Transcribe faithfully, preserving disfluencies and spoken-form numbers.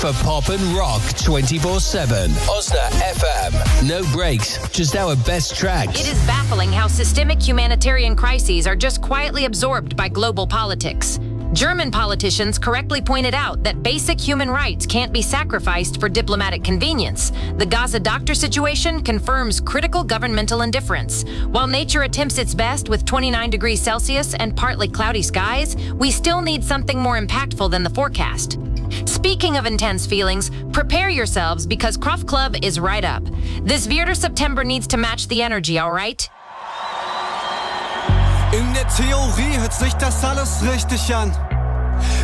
For pop and rock twenty-four seven. Osna F M. No breaks, just our best tracks. It is baffling how systemic humanitarian crises are just quietly absorbed by global politics. German politicians correctly pointed out that basic human rights can't be sacrificed for diplomatic convenience. The Gaza doctor situation confirms critical governmental indifference. While nature attempts its best with twenty-nine degrees Celsius and partly cloudy skies, we still need something more impactful than the forecast. Speaking of intense feelings, prepare yourselves because Croft Club is right up. This Vierter September needs to match the energy, all right? In der Theorie hört sich das alles richtig an.